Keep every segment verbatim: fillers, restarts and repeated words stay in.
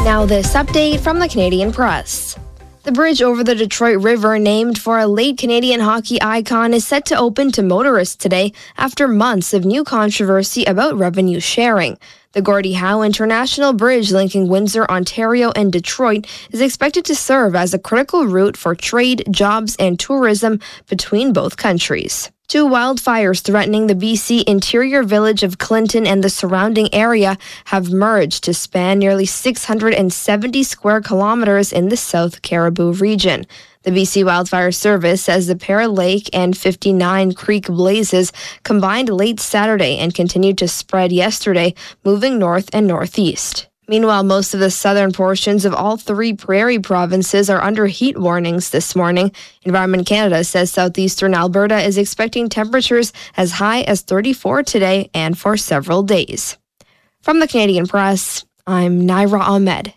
Now this update from the Canadian Press. The bridge over the Detroit River, named for a late Canadian hockey icon, is set to open to motorists today after months of new controversy about revenue sharing. The Gordie Howe International Bridge linking Windsor, Ontario and Detroit is expected to serve as a critical route for trade, jobs and tourism between both countries. Two wildfires threatening the B C interior village of Clinton and the surrounding area have merged to span nearly six hundred seventy square kilometers in the South Caribou region. The B C Wildfire Service says the Pear Lake and fifty-nine Creek blazes combined late Saturday and continued to spread yesterday, moving north and northeast. Meanwhile, most of the southern portions of all three prairie provinces are under heat warnings this morning. Environment Canada says southeastern Alberta is expecting temperatures as high as thirty-four today and for several days. From the Canadian Press, I'm Naira Ahmed.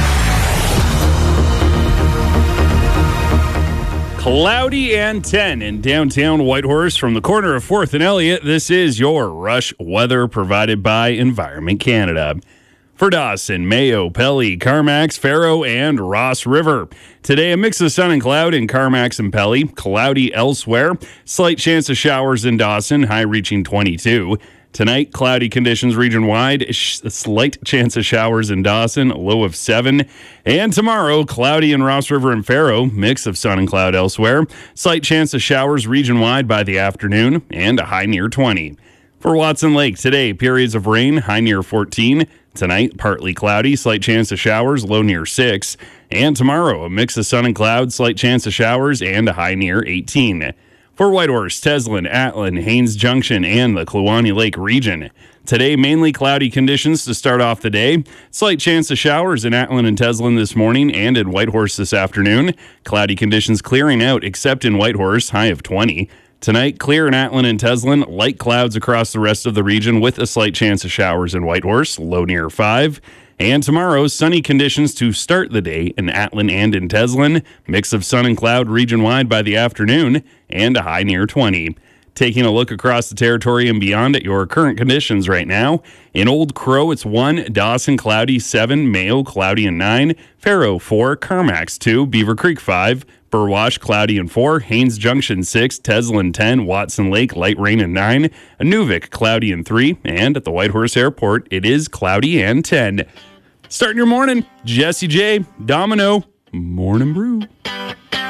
Cloudy and ten in downtown Whitehorse from the corner of fourth and Elliott. This is your Rush weather provided by Environment Canada. For Dawson, Mayo, Pelly, Carmacks, Faro, and Ross River. Today, a mix of sun and cloud in Carmacks and Pelly, cloudy elsewhere. Slight chance of showers in Dawson, high reaching twenty-two. Tonight, cloudy conditions region-wide, sh- slight chance of showers in Dawson, low of seven. And tomorrow, cloudy in Ross River and Faro, mix of sun and cloud elsewhere. Slight chance of showers region-wide by the afternoon, and a high near twenty. For Watson Lake, today, periods of rain, high near fourteen. Tonight, partly cloudy, slight chance of showers, low near six. And tomorrow, a mix of sun and clouds, slight chance of showers, and a high near eighteen. For Whitehorse, Teslin, Atlin, Haines Junction, and the Kluane Lake region. Today, mainly cloudy conditions to start off the day. Slight chance of showers in Atlin and Teslin this morning and in Whitehorse this afternoon. Cloudy conditions clearing out except in Whitehorse, high of twenty. Tonight, clear in Atlin and Teslin, light clouds across the rest of the region with a slight chance of showers in Whitehorse, low near five. And tomorrow, sunny conditions to start the day in Atlin and in Teslin, mix of sun and cloud region-wide by the afternoon, and a high near twenty. Taking a look across the territory and beyond at your current conditions right now. In Old Crow, it's one, Dawson cloudy seven, Mayo cloudy and nine, Faro four, Carmacks two, Beaver Creek five, Burwash cloudy and four, Haines Junction six, Teslin ten, Watson Lake light rain and nine, Inuvik cloudy and three, and at the Whitehorse Airport it is cloudy and ten. Starting your morning, Jesse J, Domino, Morning Brew.